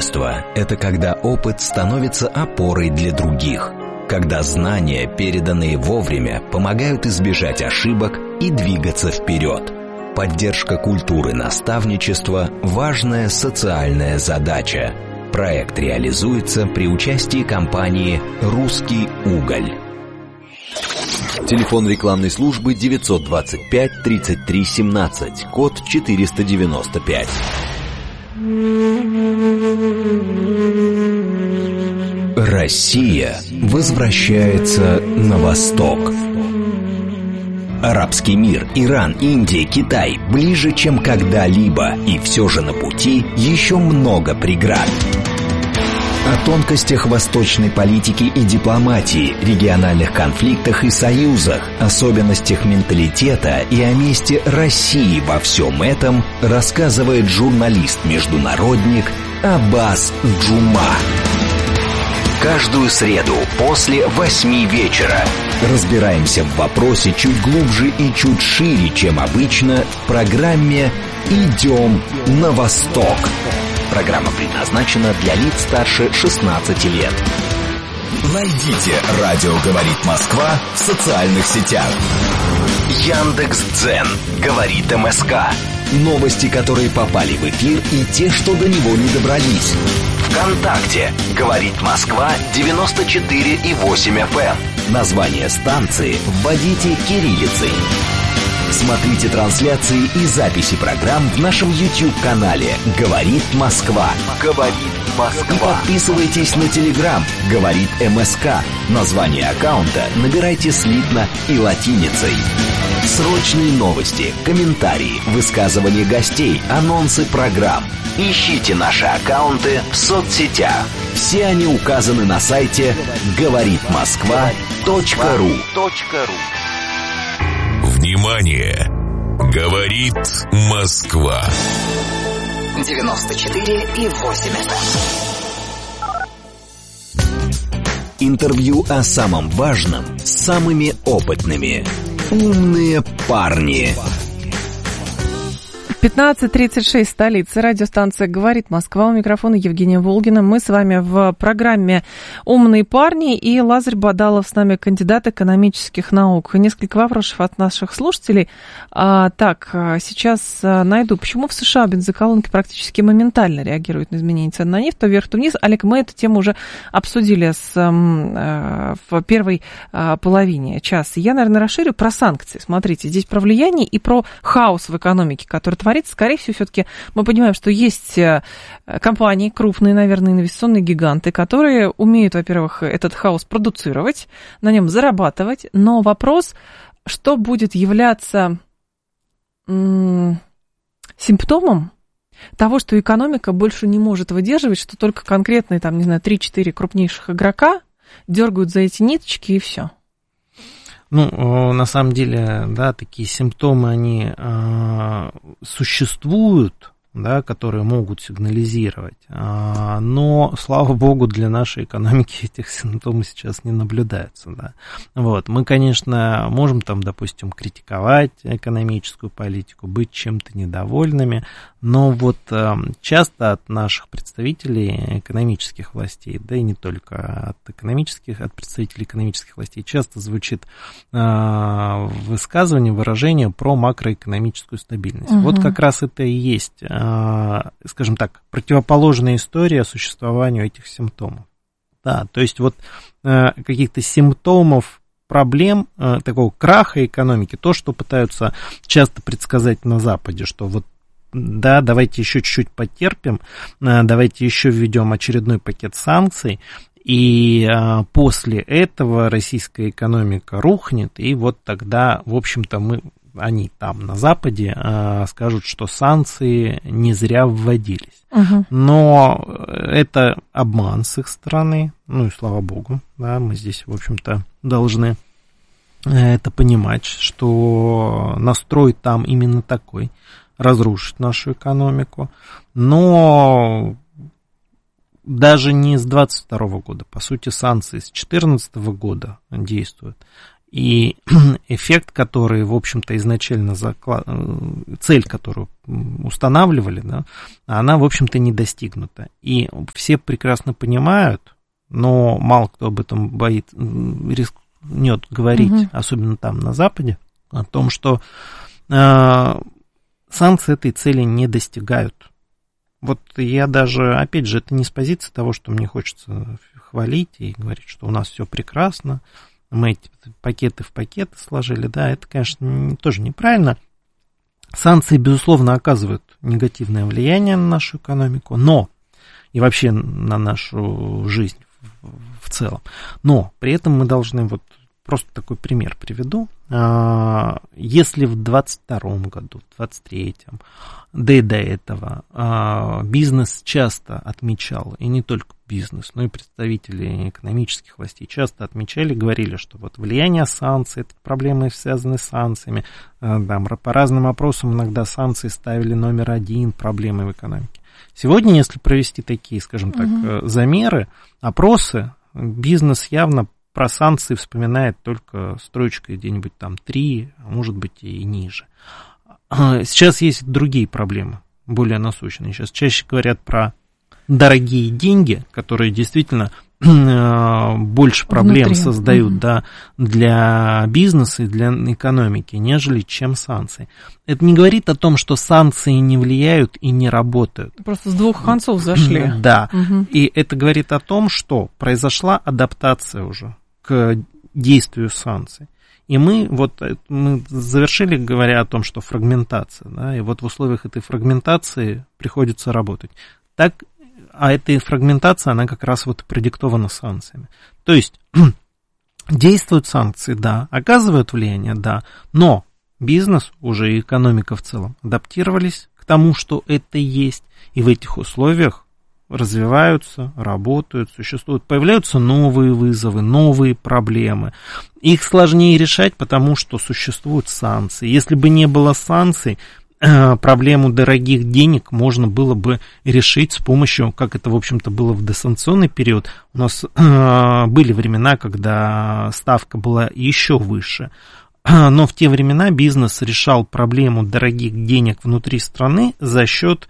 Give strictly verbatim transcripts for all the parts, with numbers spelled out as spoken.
Наставничество – это когда опыт становится опорой для других, когда знания, переданные вовремя, помогают избежать ошибок и двигаться вперед. Поддержка культуры наставничества – важная социальная задача. Проект реализуется при участии компании «Русский уголь». Телефон рекламной службы девятьсот двадцать пять тридцать три семнадцать, код четыреста девяносто пять. Россия возвращается на восток. Арабский мир, Иран, Индия, Китай ближе, чем когда-либо, и все же на пути еще много преград. О тонкостях восточной политики и дипломатии, региональных конфликтах и союзах, особенностях менталитета и о месте России во всем этом рассказывает журналист-международник Аббас Джума. Каждую среду после восьми вечера разбираемся в вопросе чуть глубже и чуть шире, чем обычно, в программе «Идем на восток». Программа предназначена для лиц старше шестнадцати лет. Найдите «Радио говорит Москва» в социальных сетях. Яндекс.Дзен говорит МСК. Новости, которые попали в эфир, и те, что до него не добрались. ВКонтакте говорит Москва девяносто четыре и восемь эф эм. Название станции вводите кириллицей. Смотрите трансляции и записи программ в нашем YouTube-канале «Говорит Москва». «Говорит Москва». И подписывайтесь на Telegram «Говорит МСК». Название аккаунта набирайте слитно и латиницей. Срочные новости, комментарии, высказывания гостей, анонсы программ. Ищите наши аккаунты в соцсетях. Все они указаны на сайте говорит москва точка ру. Внимание! Говорит Москва. девяносто четыре и восемь эф эм. Интервью о самом важном с самыми опытными. Умные парни. пятнадцать тридцать шесть, столица. Радиостанция «Говорит Москва». У микрофона Евгения Волгина. Мы с вами в программе «Умные парни». И Лазарь Бадалов с нами, кандидат экономических наук. Несколько вопросов от наших слушателей. А, так, сейчас найду. Почему в США бензоколонки практически моментально реагируют на изменения цен на нефть? То вверх, то вниз. Олег, мы эту тему уже обсудили с, а, в первой а, половине часа. Я, наверное, расширю про санкции. Смотрите, здесь про влияние и про хаос в экономике, который творится. Скорее всего, все-таки мы понимаем, что есть компании, крупные, наверное, инвестиционные гиганты, которые умеют, во-первых, этот хаос продуцировать, на нем зарабатывать. Но вопрос, что будет являться м- симптомом того, что экономика больше не может выдерживать, что только конкретные, там, не знаю, три-четыре крупнейших игрока дергают за эти ниточки и все. Ну, на самом деле, да, такие симптомы, они э, существуют, да, которые могут сигнализировать, э, но, слава богу, для нашей экономики этих симптомов сейчас не наблюдается, да. Вот, мы, конечно, можем там, допустим, критиковать экономическую политику, быть чем-то недовольными, но вот э, часто от наших представителей экономических властей, да и не только от экономических, от представителей экономических властей, часто звучит э, высказывание, выражение про макроэкономическую стабильность. Угу. Вот как раз это и есть, э, скажем так, противоположная история существованию этих симптомов. Да, то есть вот э, каких-то симптомов проблем, э, такого краха экономики, то, что пытаются часто предсказать на Западе, что вот да, давайте еще чуть-чуть потерпим, давайте еще введем очередной пакет санкций, и после этого российская экономика рухнет, и вот тогда, в общем-то, мы, они там на Западе скажут, что санкции не зря вводились. Угу. Но это обман с их стороны, ну и слава богу, да, мы здесь, в общем-то, должны это понимать, что настрой там именно такой, разрушить нашу экономику, но даже не с двадцать второго года, по сути, санкции с четырнадцатого года действуют, И эффект, который, в общем-то, изначально заклад... цель, которую устанавливали, да, она, в общем-то, не достигнута. И все прекрасно понимают, но мало кто об этом боит, рискнет говорить, угу. особенно там на Западе, о том, что э, санкции этой цели не достигают. Вот я даже, опять же, это не с позиции того, что мне хочется хвалить и говорить, что у нас все прекрасно, мы эти пакеты в пакеты сложили, да, это, конечно, тоже неправильно. Санкции, безусловно, оказывают негативное влияние на нашу экономику, но, и вообще на нашу жизнь в целом, но при этом мы должны, вот просто такой пример приведу, если в двадцать втором году, в двадцать третьем, да и до этого бизнес часто отмечал, и не только бизнес, но и представители экономических властей часто отмечали, говорили, что вот влияние санкций, это проблемы, связанные с санкциями, там, по разным вопросам иногда санкции ставили номер один проблемы в экономике. Сегодня, если провести такие, скажем так, угу. замеры, опросы, бизнес явно про санкции вспоминает только строчкой где-нибудь там три, а может быть и ниже. Сейчас есть другие проблемы, более насущные. Сейчас чаще говорят про дорогие деньги, которые действительно больше проблем Внутри. создают угу. да, для бизнеса и для экономики, нежели чем санкции. Это не говорит о том, что санкции не влияют и не работают. Просто с двух концов зашли. Да, угу. и это говорит о том, что произошла адаптация уже к действию санкций. И мы вот мы завершили, говоря о том, что фрагментация, да, и вот в условиях этой фрагментации приходится работать. Так, а эта фрагментация, она как раз вот продиктована санкциями. То есть действуют санкции, да, оказывают влияние, да, но бизнес, уже и экономика в целом, адаптировались к тому, что это есть, и в этих условиях развиваются, работают, существуют, появляются новые вызовы, новые проблемы. Их сложнее решать, потому что существуют санкции. Если бы не было санкций, проблему дорогих денег можно было бы решить с помощью, как это, в общем-то, было в досанкционный период. У нас были времена, когда ставка была еще выше. Но в те времена бизнес решал проблему дорогих денег внутри страны за счет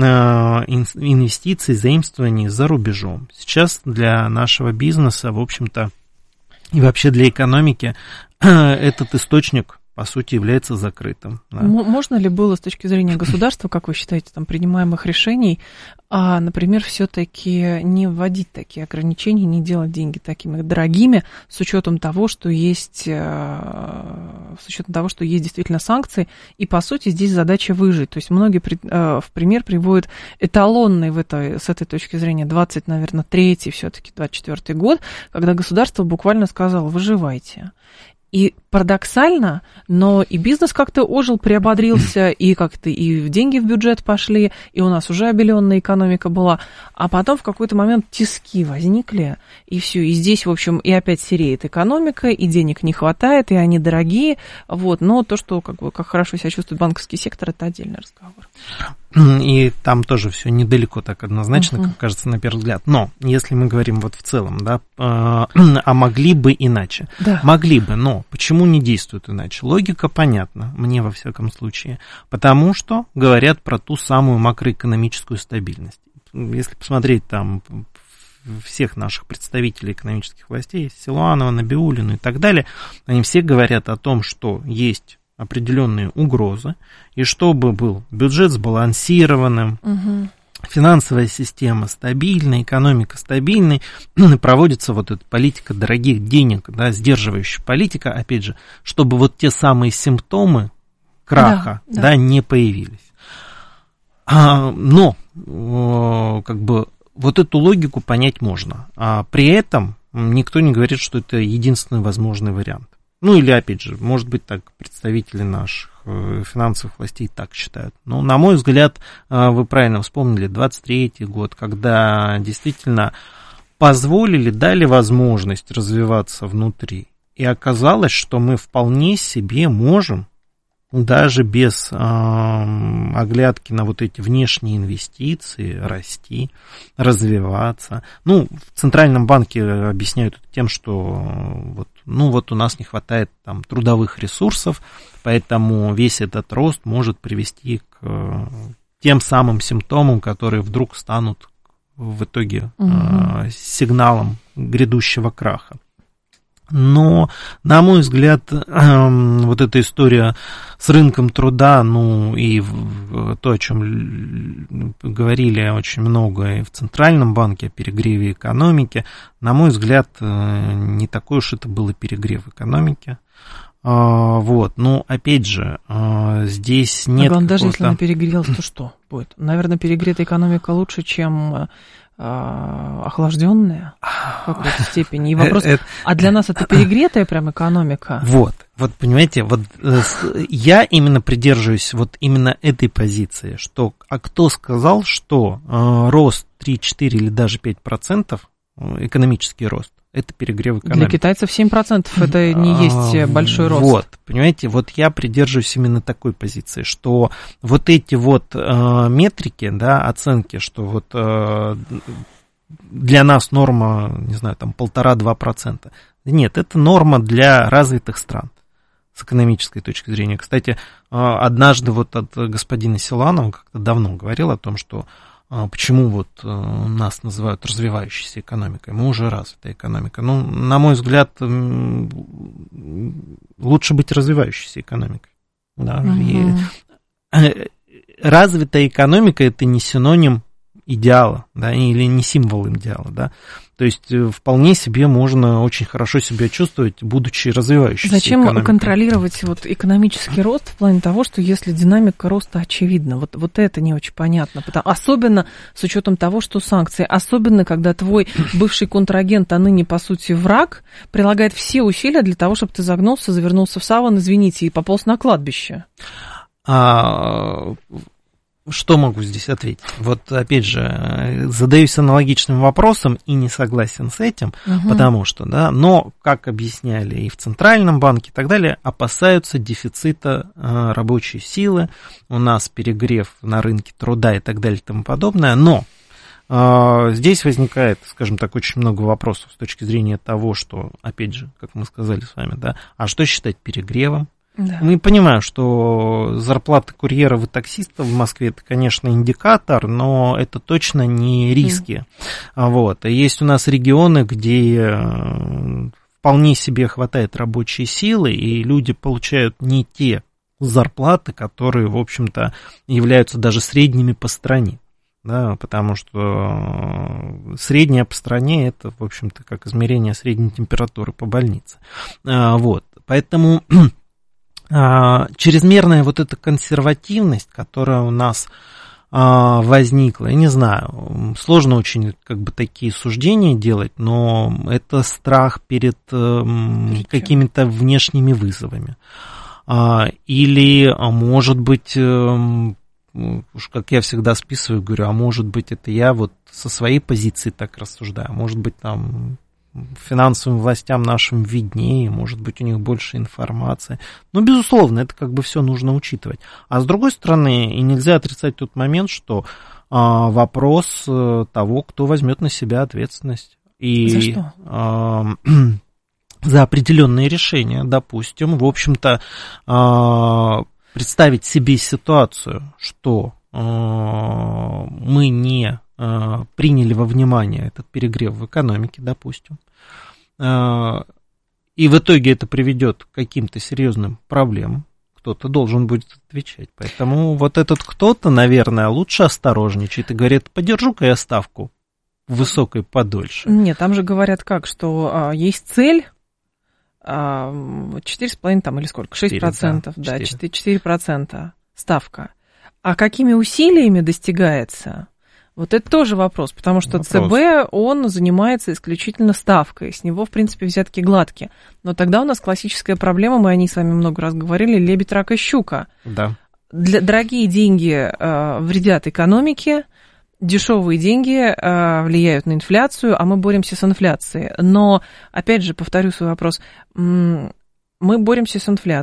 инвестиций, заимствований за рубежом. Сейчас для нашего бизнеса, в общем-то, и вообще для экономики этот источник, по сути, является закрытым. Да. Можно ли было с точки зрения государства, как вы считаете, там, принимаемых решений, а, например, все-таки не вводить такие ограничения, не делать деньги такими дорогими, с учетом того, что есть, с учетом того, что есть действительно санкции, и, по сути, здесь задача выжить. То есть многие в пример приводят эталонный в этой, с этой точки зрения двадцать, наверное, третий, все-таки двадцать четвёртый год, когда государство буквально сказало: выживайте. И парадоксально, но и бизнес как-то ожил, приободрился, и как-то и деньги в бюджет пошли, и у нас уже обеленная экономика была. А потом в какой-то момент тиски возникли, и все. И здесь, в общем, и опять сереет экономика, и денег не хватает, и они дорогие. Вот. Но то, что как бы, как хорошо себя чувствует банковский сектор, это отдельный разговор. И там тоже все недалеко так однозначно, uh-huh. как кажется на первый взгляд. Но если мы говорим вот в целом, да, а могли бы иначе. Да. Могли бы, но почему не действуют иначе? Логика понятна, мне во всяком случае. Потому что говорят про ту самую макроэкономическую стабильность. Если посмотреть там всех наших представителей экономических властей, Силуанова, Набиуллину и так далее, они все говорят о том, что есть определенные угрозы, и чтобы был бюджет сбалансированным, угу. финансовая система стабильная, экономика стабильной, проводится вот эта политика дорогих денег, да, сдерживающая политика, опять же, чтобы вот те самые симптомы краха, да, да. Да, не появились. А, но, как бы, вот эту логику понять можно, а при этом никто не говорит, что это единственный возможный вариант. Ну, или, опять же, может быть, так представители наших финансовых властей так считают. Но, на мой взгляд, вы правильно вспомнили, двадцать третий год, когда действительно позволили, дали возможность развиваться внутри. И оказалось, что мы вполне себе можем даже без э, оглядки на вот эти внешние инвестиции, расти, развиваться. Ну, в Центральном банке объясняют это тем, что вот, ну, вот у нас не хватает там трудовых ресурсов, поэтому весь этот рост может привести к э, тем самым симптомам, которые вдруг станут в итоге угу. э, сигналом грядущего краха. Но, на мой взгляд, вот эта история с рынком труда, ну и то, о чем говорили очень много и в Центральном банке, о перегреве экономики, на мой взгляд, не такой уж это был и перегрев экономики. Вот, но опять же, здесь нет а даже если какого-то... она перегрелась, то что будет? Наверное, перегретая экономика лучше, чем... охлажденная в какой-то степени. И вопрос, а для нас это перегретая прям экономика? Вот, вот понимаете, вот я именно придерживаюсь вот именно этой позиции, что, а кто сказал, что э, рост три-четыре или даже пять процентов, экономический рост, это перегрев экономики. Для китайцев семь процентов это не есть большой рост. Вот, понимаете, вот я придерживаюсь именно такой позиции, что вот эти вот э, метрики, да, оценки, что вот э, для нас норма, не знаю, там полтора-два процента. Нет, это норма для развитых стран с экономической точки зрения. Кстати, э, однажды вот от господина Силанова как-то давно говорил о том, что почему вот нас называют развивающейся экономикой? Мы уже развитая экономика. Ну, на мой взгляд, лучше быть развивающейся экономикой. Да? Uh-huh. И развитая экономика – это не синоним идеала, да, или не символ идеала, да. То есть вполне себе можно очень хорошо себя чувствовать, будучи развивающейся Зачем экономикой. контролировать вот экономический рост в плане того, что если динамика роста очевидна? Вот, вот это не очень понятно. Потому, особенно с учетом того, что санкции, особенно когда твой бывший контрагент, а ныне, по сути, враг, прилагает все усилия для того, чтобы ты загнулся, завернулся в саван, извините, и пополз на кладбище. А... Что могу здесь ответить? Вот, опять же, задаюсь аналогичным вопросом и не согласен с этим, угу. потому что, да, но, как объясняли и в Центральном банке и так далее, опасаются дефицита э, рабочей силы, у нас перегрев на рынке труда и так далее и тому подобное, но э, здесь возникает, скажем так, очень много вопросов с точки зрения того, что, опять же, как мы сказали с вами, да, а что считать перегревом? Да. Мы понимаем, что зарплата курьеров и таксистов в Москве это, конечно, индикатор, но это точно не риски. Mm. Вот. Есть у нас регионы, где вполне себе хватает рабочей силы, и люди получают не те зарплаты, которые, в общем-то, являются даже средними по стране. Да, потому что средняя по стране это, в общем-то, как измерение средней температуры по больнице. Вот. Поэтому чрезмерная вот эта консервативность, которая у нас а, возникла, я не знаю, сложно очень как бы такие суждения делать, но это страх перед а, какими-то внешними вызовами. А, или, а, может быть, а, уж как я всегда списываю, говорю, а может быть, это я вот со своей позиции так рассуждаю, может быть, там... финансовым властям нашим виднее, может быть, у них больше информации. Но, безусловно, это как бы все нужно учитывать. А с другой стороны, и нельзя отрицать тот момент, что а, вопрос а, того, кто возьмет на себя ответственность. И, за что? А, за определенные решения, допустим, в общем-то, а, представить себе ситуацию, что а, мы не приняли во внимание этот перегрев в экономике, допустим, и в итоге это приведет к каким-то серьезным проблемам, кто-то должен будет отвечать. Поэтому вот этот кто-то, наверное, лучше осторожничает и говорит, подержу-ка я ставку высокой подольше. Нет, там же говорят как, что а, есть цель, четыре с половиной там или сколько, шесть процентов, да, четыре процента ставка. А какими усилиями достигается? Вот это тоже вопрос, потому что вопрос. ЦБ, он занимается исключительно ставкой, с него, в принципе, взятки гладкие. Но тогда у нас классическая проблема, мы о ней с вами много раз говорили, лебедь, рак и щука. Да. Для, дорогие деньги э, вредят экономике, дешевые деньги э, влияют на инфляцию, а мы боремся с инфляцией. Но, опять же, повторю свой вопрос, мы боремся с инфляцией,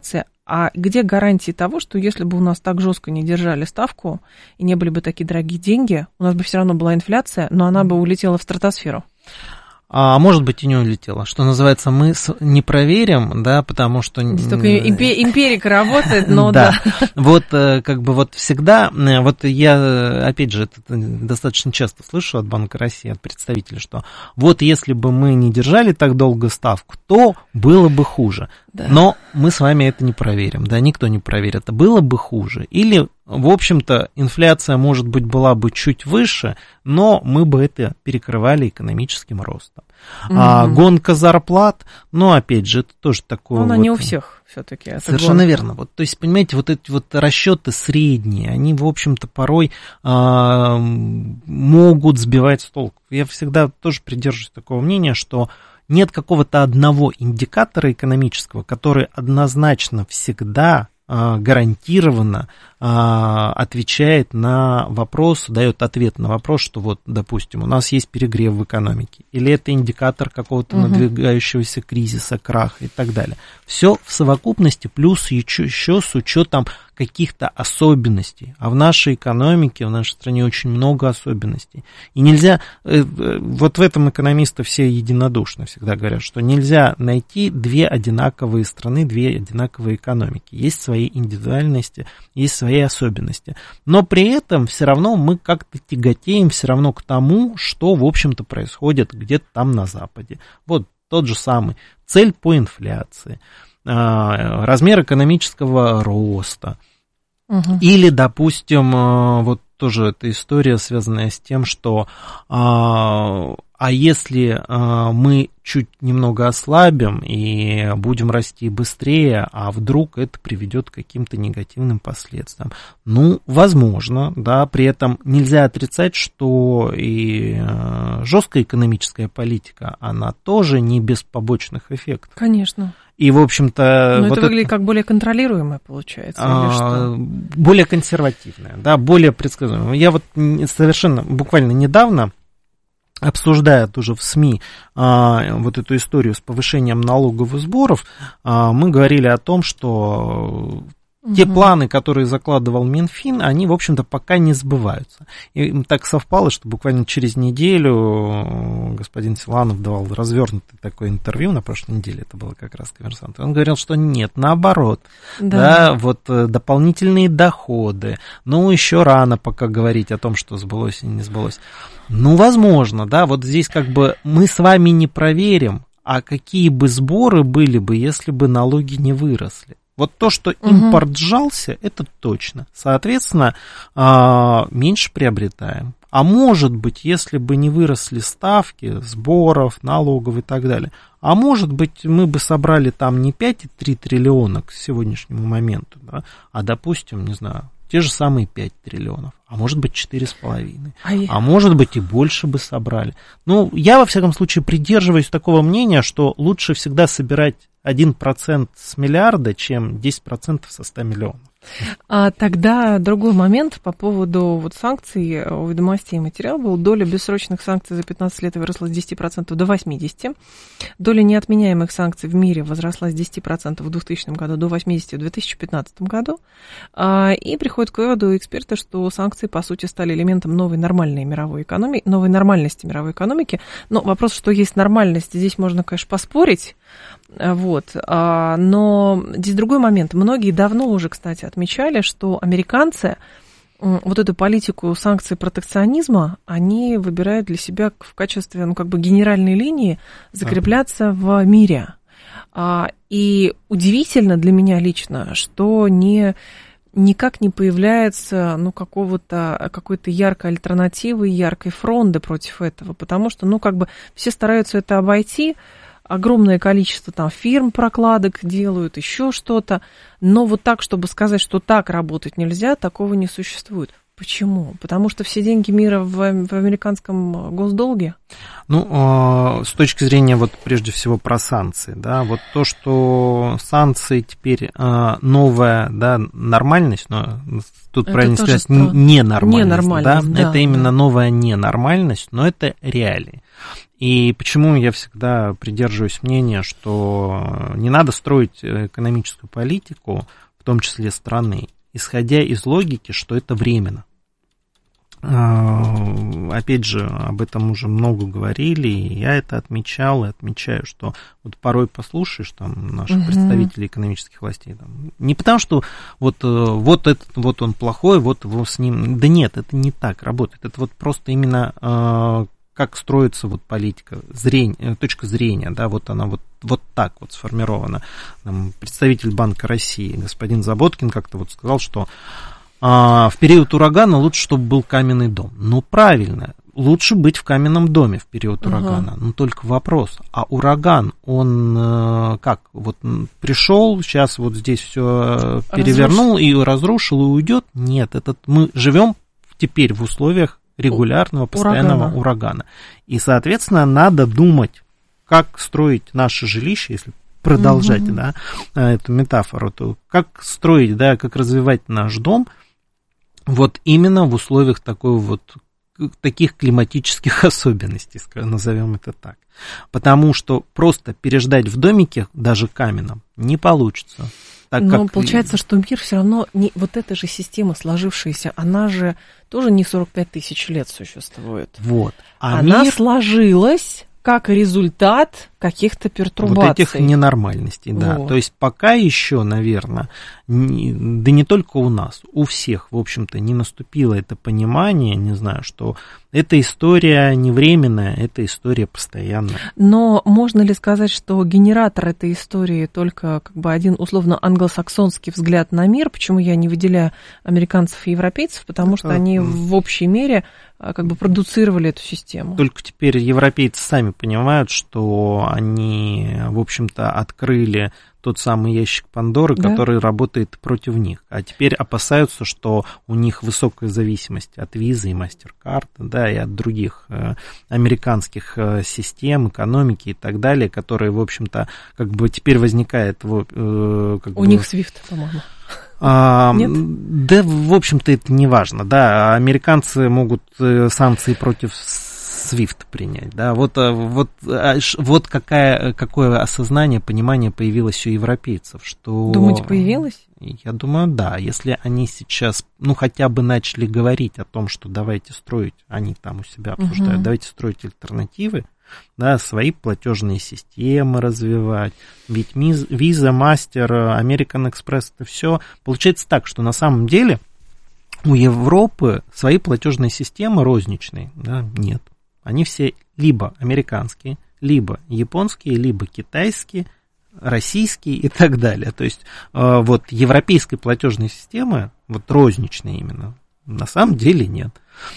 А где гарантии того, что если бы у нас так жестко не держали ставку и не были бы такие дорогие деньги, у нас бы все равно была инфляция, но она бы улетела в стратосферу? А может быть, и не улетела. Что называется, мы не проверим, да, потому что... Здесь только эмпирика работает, но да. да. Вот как бы вот всегда, вот я, опять же, это достаточно часто слышу от Банка России, от представителей, что вот если бы мы не держали так долго ставку, то было бы хуже. Да. Но мы с вами это не проверим, да, никто не проверит. Было бы хуже. Или... В общем-то, инфляция, может быть, была бы чуть выше, но мы бы это перекрывали экономическим ростом. Mm-hmm. А гонка зарплат, ну, опять же, это тоже такое... Но она вот... не у всех все-таки. Совершенно гонка. Верно. Вот, то есть, понимаете, вот эти вот расчеты средние, они, в общем-то, порой а, могут сбивать с толку. Я всегда тоже придерживаюсь такого мнения, что нет какого-то одного индикатора экономического, который однозначно всегда... гарантированно а, отвечает на вопрос, дает ответ на вопрос, что вот, допустим, у нас есть перегрев в экономике, или это индикатор какого-то угу. надвигающегося кризиса, краха и так далее. Все в совокупности, плюс еще, еще с учетом каких-то особенностей. А в нашей экономике, в нашей стране очень много особенностей. И нельзя, вот в этом экономисты все единодушно всегда говорят, что нельзя найти две одинаковые страны, две одинаковые экономики. Есть свои индивидуальности, есть свои особенности. Но при этом все равно мы как-то тяготеем все равно к тому, что, в общем-то, происходит где-то там на Западе. Вот тот же самый цель по инфляции, размер экономического роста. Угу. Или, допустим, вот тоже эта история, связанная с тем, что а, а если а, мы чуть немного ослабим и будем расти быстрее, а вдруг это приведет к каким-то негативным последствиям? Ну, возможно, да, при этом нельзя отрицать, что и а, жесткая экономическая политика, она тоже не без побочных эффектов. Конечно. И, в общем-то... Но вот это выглядит это, как более контролируемое, получается, а, или что? Более консервативное, да, более предсказуемое. Я вот совершенно, буквально недавно, обсуждая тоже в СМИ а, вот эту историю с повышением налогов и сборов, а, мы говорили о том, что... Те угу. планы, которые закладывал Минфин, они, в общем-то, пока не сбываются. И так совпало, что буквально через неделю господин Силанов давал развернутое такое интервью, на прошлой неделе это было как раз «Коммерсант». Он говорил, что нет, наоборот, да. Да, вот дополнительные доходы, ну, еще рано пока говорить о том, что сбылось и не сбылось. Ну, возможно, да, вот здесь как бы мы с вами не проверим, а какие бы сборы были бы, если бы налоги не выросли. Вот то, что импорт сжался, это точно. Соответственно, меньше приобретаем. А может быть, если бы не выросли ставки сборов, налогов и так далее, а может быть, мы бы собрали там не пять целых три триллиона к сегодняшнему моменту, да, а, допустим, не знаю, те же самые пять триллионов, а может быть четыре с половиной, а, а может быть и больше бы собрали. Ну, я во всяком случае придерживаюсь такого мнения, что лучше всегда собирать один процент с миллиарда, чем десять процентов со ста миллионов. А тогда другой момент по поводу вот санкций. У «Ведомостей» материал был. Доля бессрочных санкций за пятнадцать лет выросла с десяти процентов до восьмидесяти процентов. Доля неотменяемых санкций в мире возросла с десяти процентов в двухтысячном году до восьмидесяти процентов в две тысячи пятнадцатом году. И приходят к выводу эксперты, что санкции, по сути, стали элементом новой нормальной мировой экономики, новой нормальности мировой экономики. Но вопрос, что есть нормальность, здесь можно, конечно, поспорить. Вот. Но здесь другой момент. Многие давно уже, кстати, отмечали, что американцы вот эту политику санкций протекционизма, они выбирают для себя в качестве, ну, как бы генеральной линии закрепляться в мире. И удивительно для меня лично, что не... никак не появляется, ну, какого-то, какой-то яркой альтернативы, яркой фронды против этого, потому что, ну, как бы все стараются это обойти, огромное количество там фирм прокладок делают, еще что-то, но вот так, чтобы сказать, что так работать нельзя, такого не существует. Почему? Потому что все деньги мира в, в американском госдолге? Ну, с точки зрения, вот прежде всего про санкции, да, вот то, что санкции теперь новая, да, нормальность, но тут это правильно сказать, стро... ненормальность, ненормальность, да, да, это именно да. новая ненормальность, но это реалии. И почему я всегда придерживаюсь мнения, что не надо строить экономическую политику, в том числе страны, исходя из логики, что это временно. Опять же, об этом уже много говорили, и я это отмечал и отмечаю, что вот порой послушаешь там наших угу. представителей экономических властей, там, не потому что вот, вот этот вот он плохой, вот его с ним, да нет, это не так работает, это вот просто именно как строится вот политика, зрение, точка зрения, да, вот она вот, вот так вот сформирована. Там, представитель Банка России, господин Заботкин, как-то вот сказал, что а, в период урагана лучше, чтобы был каменный дом. Ну, правильно, лучше быть в каменном доме в период урагана. Uh-huh. Но только вопрос, а ураган, он как, вот пришел, сейчас вот здесь все перевернул и разрушил, и уйдет? Нет, этот, мы живем теперь в условиях регулярного, постоянного урагана. урагана. И, соответственно, надо думать, как строить наше жилище, если продолжать, угу. да, эту метафору, то как строить, да, как развивать наш дом, вот именно в условиях такой вот, таких климатических особенностей, назовем это так. Потому что просто переждать в домике, даже каменном, не получится. Так Но как... получается, что мир все равно, не, вот эта же система сложившаяся, она же тоже не сорок пять тысяч лет существует. Вот. А она мир... сложилась как результат каких-то пертурбаций. Вот этих ненормальностей, да. Вот. То есть пока еще, наверное, не, да не только у нас, у всех, в общем-то, не наступило это понимание, не знаю, что эта история не временная, эта история постоянная. Но можно ли сказать, что генератор этой истории только как бы один условно англосаксонский взгляд на мир? Почему я не выделяю американцев и европейцев? Потому что они в общей мере как бы продуцировали эту систему. Только теперь европейцы сами понимают, что они, в общем-то, открыли тот самый ящик Пандоры, да. который работает против них. А теперь опасаются, что у них высокая зависимость от визы и MasterCard, да, и от других э, американских э, систем, экономики и так далее, которые, в общем-то, как бы теперь возникает... Э, как у бы, них свифт, по-моему. А, да, в общем-то, это не важно, да, американцы могут санкции против свифт принять, да, вот, вот, вот какая, какое осознание, понимание появилось у европейцев, что... Думаете, появилось? Я думаю, да, если они сейчас, ну, хотя бы начали говорить о том, что давайте строить, они там у себя обсуждают, угу. давайте строить альтернативы, да, свои платежные системы развивать. Ведь Visa, Master, American Express, это все получается так, что на самом деле у Европы свои платежные системы розничные, да, нет. Они все либо американские, либо японские, либо китайские, российские и так далее. То есть вот европейской платежной системы, вот розничной именно, на самом деле нет.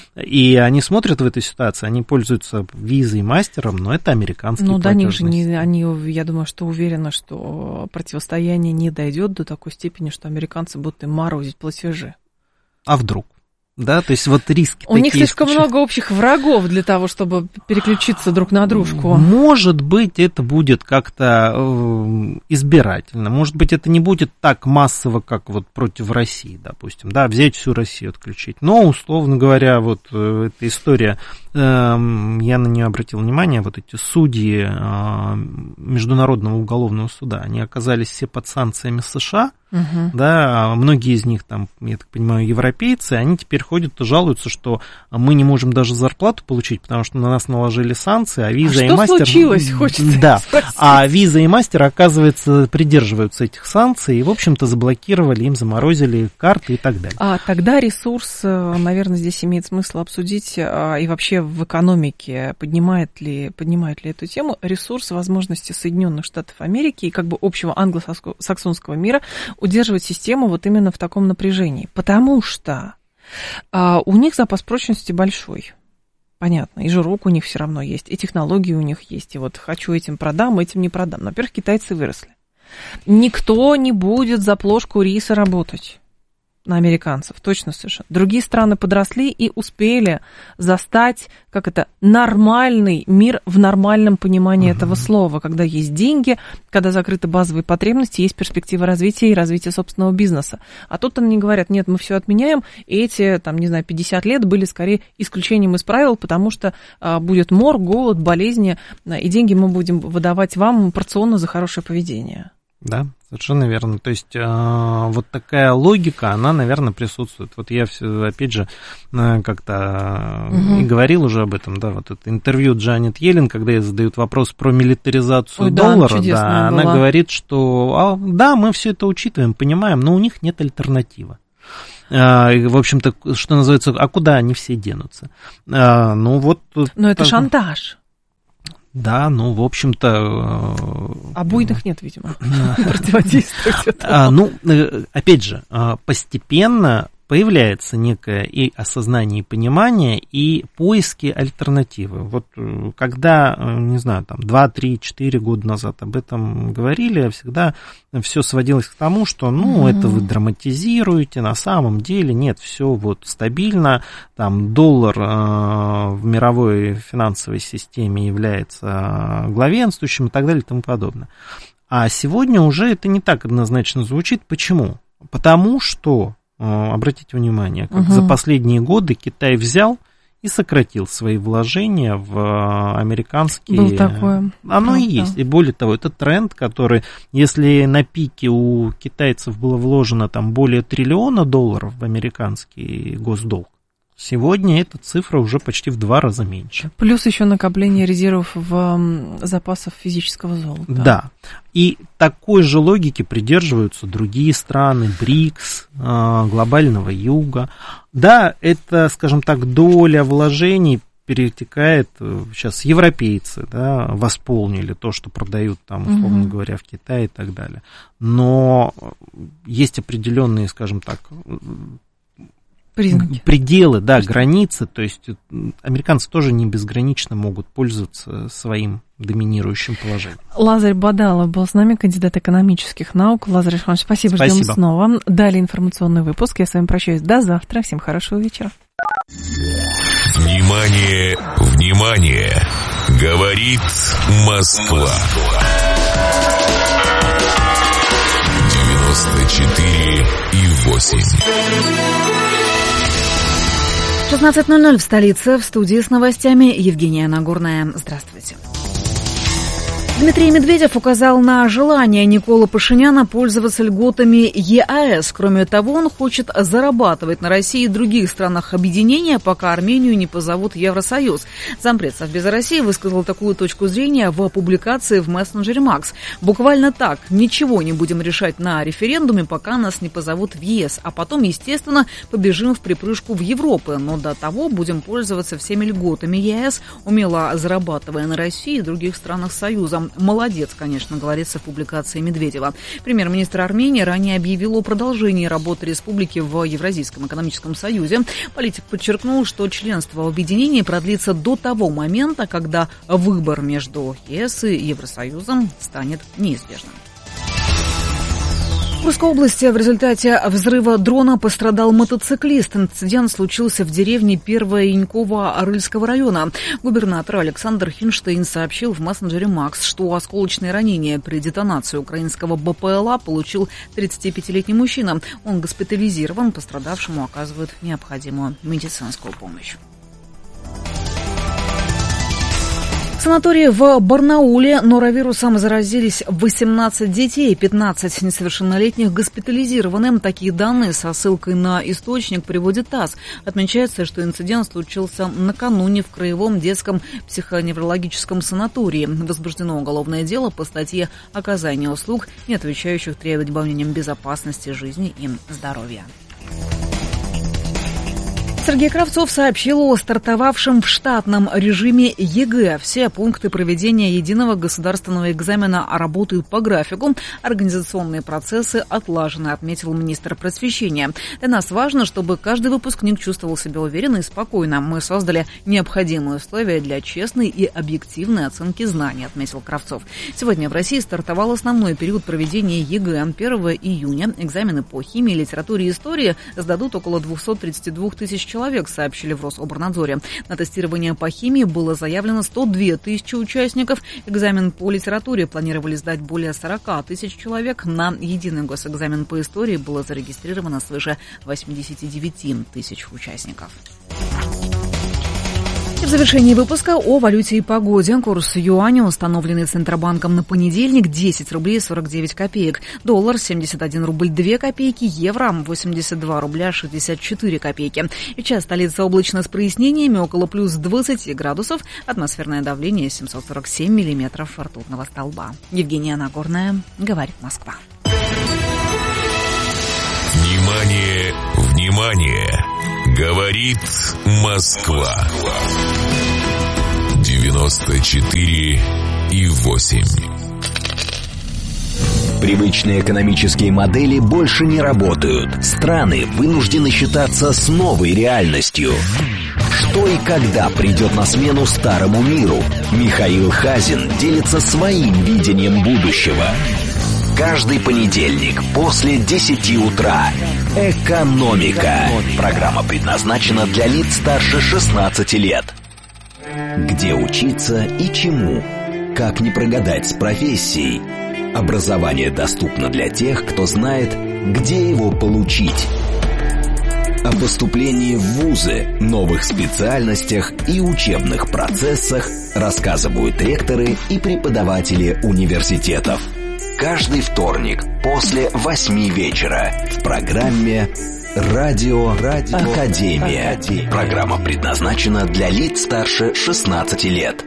И они смотрят в этой ситуации, они пользуются визой и мастером, но это американские ну, платежные да, системы. же не, они, я думаю, что уверены, что противостояние не дойдет до такой степени, что американцы будут им морозить платежи. А вдруг? Да, то есть вот риски у такие. У них слишком случаев... много общих врагов для того, чтобы переключиться друг на дружку. Может быть, это будет как-то э, избирательно. Может быть, это не будет так массово, как вот против России, допустим. Да, взять всю Россию, отключить. Но, условно говоря, вот э, эта история, э, я на нее обратил внимание, вот эти судьи э, Международного уголовного суда, они оказались все под санкциями США. Uh-huh. Да, многие из них, там, я так понимаю, европейцы, они теперь ходят и жалуются, что мы не можем даже зарплату получить, потому что на нас наложили санкции, а Visa а и Master... что случилось, хочется да, спросить. А Visa и Master, оказывается, придерживаются этих санкций и, в общем-то, заблокировали, им заморозили карты и так далее. А тогда ресурс, наверное, здесь имеет смысл обсудить, и вообще в экономике поднимает ли, поднимает ли эту тему ресурс возможности Соединенных Штатов Америки и как бы общего англосаксонского мира удерживать систему вот именно в таком напряжении, потому что а, у них запас прочности большой, понятно, и жирок у них все равно есть, и технологии у них есть, и вот хочу этим продам, этим не продам. Но, во-первых, китайцы выросли. Никто не будет за плошку риса работать. на американцев, точно совершенно. Другие страны подросли и успели застать, как это, нормальный мир в нормальном понимании uh-huh. этого слова, когда есть деньги, когда закрыты базовые потребности, есть перспектива развития и развития собственного бизнеса. А тут они говорят, нет, мы все отменяем, и эти, там, не знаю, пятьдесят лет были скорее исключением из правил, потому что а, будет мор, голод, болезни, а, и деньги мы будем выдавать вам порционно за хорошее поведение. Да, совершенно верно. То есть э, вот такая логика, она, наверное, присутствует. Вот я, все, опять же, э, как-то угу. и говорил уже об этом, да, вот это интервью Джанет Йеллен, когда ей задают вопрос про милитаризацию Ой, доллара, да, да она говорит, что а, да, мы все это учитываем, понимаем, но у них нет альтернативы. Э, в общем-то, что называется, а куда они все денутся? Э, ну вот. Но это так... шантаж. Да, ну, в общем-то... А буйных нет, видимо, противодействовать этому. Ну, опять же, постепенно появляется некое и осознание, и понимание, и поиски альтернативы. Вот когда, не знаю, там, два, три, четыре года назад об этом говорили, всегда все сводилось к тому, что, ну, mm-hmm. это вы драматизируете, на самом деле нет, все вот стабильно, там, доллар э, в мировой финансовой системе является главенствующим и так далее и тому подобное. А сегодня уже это не так однозначно звучит. Почему? Потому что обратите внимание, как угу. за последние годы Китай взял и сократил свои вложения в американские... Было такое. Оно Правда. И есть. И более того, это тренд, который, если на пике у китайцев было вложено там более триллиона долларов в американский госдолг, сегодня эта цифра уже почти в два раза меньше. Плюс еще накопление резервов в запасов физического золота. Да. И такой же логики придерживаются другие страны, БРИКС, глобального юга. Да, это, скажем так, доля вложений перетекает, сейчас европейцы, да, восполнили то, что продают там, условно угу. говоря, в Китае и так далее. Но есть определенные, скажем так, признаки. Пределы, да, границы, то есть американцы тоже не безгранично могут пользоваться своим доминирующим положением. Лазарь Бадалов был с нами, кандидат экономических наук. Лазарь Иванович, спасибо, спасибо. Ждем снова. Далее информационный выпуск. Я с вами прощаюсь до завтра. Всем хорошего вечера. Внимание, внимание! Говорит Москва. девяносто четыре и восемь. шестнадцать ноль ноль в столице. В студии с новостями Евгения Нагорная. Здравствуйте. Дмитрий Медведев указал на желание Николы Пашиняна пользоваться льготами ЕАЭС. Кроме того, он хочет зарабатывать на России и других странах объединения, пока Армению не позовут в Евросоюз. Зампред Совбеза России высказал такую точку зрения в публикации в мессенджере Макс. Буквально так: ничего не будем решать на референдуме, пока нас не позовут в ЕС, а потом, естественно, побежим в припрыжку в Европу. Но до того будем пользоваться всеми льготами ЕАЭС, умело зарабатывая на России и других странах Союза. Молодец, конечно, говорится в публикации Медведева. Премьер-министр Армении ранее объявил о продолжении работы республики в Евразийском экономическом союзе. Политик подчеркнул, что членство в объединении продлится до того момента, когда выбор между ЕС и Евросоюзом станет неизбежным. В Курской области в результате взрыва дрона пострадал мотоциклист. Инцидент случился в деревне Первая Янькова Арыльского района. Губернатор Александр Хинштейн сообщил в мессенджере Макс, что осколочные ранения при детонации украинского БПЛА получил тридцатипятилетний мужчина. Он госпитализирован, пострадавшему оказывают необходимую медицинскую помощь. В санатории в Барнауле норовирусом заразились восемнадцать детей, пятнадцать несовершеннолетних госпитализированы. Такие данные со ссылкой на источник приводит ТАСС. Отмечается, что инцидент случился накануне в Краевом детском психоневрологическом санатории. Возбуждено уголовное дело по статье «Оказание услуг, не отвечающих требованиям безопасности жизни и здоровья». Сергей Кравцов сообщил о стартовавшем в штатном режиме ЕГЭ. Все пункты проведения единого государственного экзамена работают по графику. Организационные процессы отлажены, отметил министр просвещения. Для нас важно, чтобы каждый выпускник чувствовал себя уверенно и спокойно. Мы создали необходимые условия для честной и объективной оценки знаний, отметил Кравцов. Сегодня в России стартовал основной период проведения ЕГЭ. первого июня экзамены по химии, литературе и истории сдадут около двести тридцать два тысячи человек, сообщили в Рособорнадзоре. На тестирование по химии было заявлено сто две тысячи участников. Экзамен по литературе планировали сдать более сорок тысяч человек. На единый госэкзамен по истории было зарегистрировано свыше восемьдесят девять тысяч участников. В завершении выпуска о валюте и погоде. Курс юаня, установленный Центробанком на понедельник, десять рублей сорок девять копеек. Доллар семьдесят один рубль две копейки. Евро восемьдесят два рубля шестьдесят четыре копейки. Сейчас столица облачно с прояснениями, около плюс двадцать градусов. Атмосферное давление семьсот сорок семь миллиметров ртутного столба. Евгения Нагорная, говорит Москва. Внимание, внимание! Говорит Москва. девяносто четыре и восемь. Привычные экономические модели больше не работают. Страны вынуждены считаться с новой реальностью. Что и когда придет на смену старому миру? Михаил Хазин делится своим видением будущего. Каждый понедельник после десяти утра. «Экономика». Программа предназначена для лиц старше шестнадцати лет. Где учиться и чему? Как не прогадать с профессией? Образование доступно для тех, кто знает, где его получить. О поступлении в вузы, новых специальностях и учебных процессах рассказывают ректоры и преподаватели университетов. Каждый вторник после восьми вечера в программе «Радио, Радио Академия». Академия. Программа предназначена для лиц старше шестнадцати лет.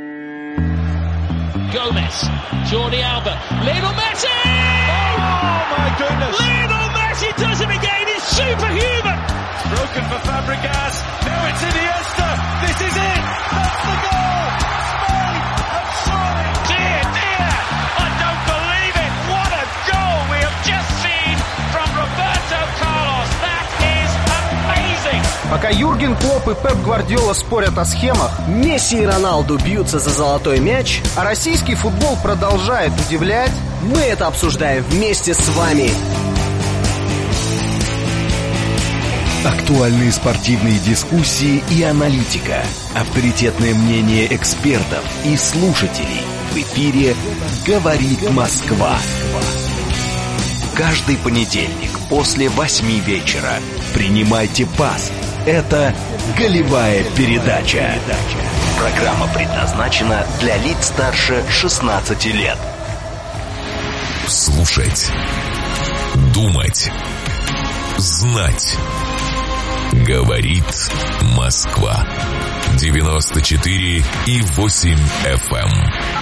Gomez, Jordi Alba, Lionel Messi! Oh my goodness! Lionel Messi does it again. He's superhuman. It's broken for Fabregas. Now it's Iniesta. This is it. That's the goal. Spain have surely. Dear, dear, I don't believe it. What a goal we have just seen from Roberto Carlos. That is amazing. Пока Юрген Клопп и Пеп Гвардиола спорят о схемах, Месси и Роналду бьются за золотой мяч, а российский футбол продолжает удивлять, мы это обсуждаем вместе с вами. Актуальные спортивные дискуссии и аналитика. Авторитетное мнение экспертов и слушателей. В эфире «Говорит Москва». Каждый понедельник после восьми вечера. Принимайте пас. Это «Голевая передача». Программа предназначена для лиц старше шестнадцати лет. Слушать. Думать. Знать. Говорит Москва. девяносто четыре и восемь эф эм.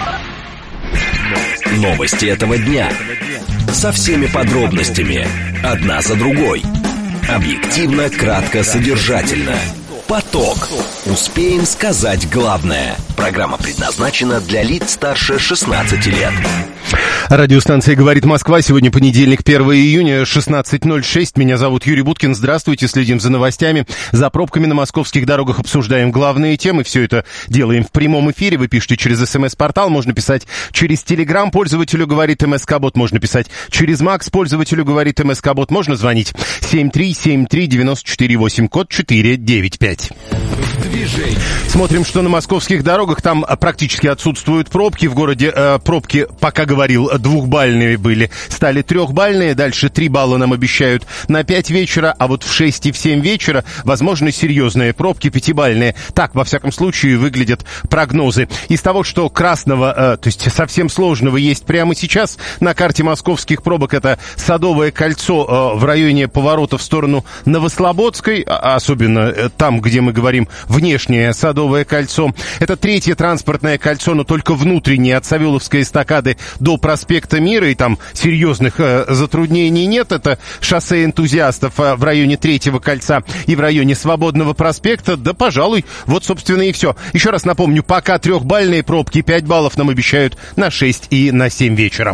Новости этого дня. Со всеми подробностями. Одна за другой. Объективно, кратко, содержательно. Поток. Успеем сказать главное. Программа предназначена для лиц старше шестнадцати лет. Радиостанция «Говорит Москва». Сегодня понедельник, первого июня, шестнадцать ноль шесть. Меня зовут Юрий Буткин. Здравствуйте. Следим за новостями, за пробками на московских дорогах, обсуждаем главные темы. Все это делаем в прямом эфире. Вы пишете через СМС-портал, можно писать через Телеграм. Пользователю «Говорит МСК-бот» можно писать через Макс. Пользователю «Говорит МСК-бот» можно звонить семь три семь три девять четыре восемь, код четыре девять пять. Движение. Смотрим, что на московских дорогах. Там практически отсутствуют пробки. В городе э, пробки, пока говорил, двухбальные были, стали трехбальные. Дальше три балла нам обещают на пять вечера, а вот в шесть и в семь вечера возможны серьезные пробки, пятибальные. Так, во всяком случае, выглядят прогнозы. Из того, что красного, э, то есть совсем сложного есть прямо сейчас на карте московских пробок, это Садовое кольцо э, в районе поворота в сторону Новослободской, особенно э, там, где где мы говорим внешнее Садовое кольцо. Это третье транспортное кольцо, но только внутреннее, от Савеловской эстакады до проспекта Мира, и там серьезных э, затруднений нет. Это шоссе энтузиастов э, в районе третьего кольца и в районе Свободного проспекта. Да, пожалуй, вот, собственно, и все. Еще раз напомню, пока трехбальные пробки, пять баллов нам обещают на шесть и на семь вечера.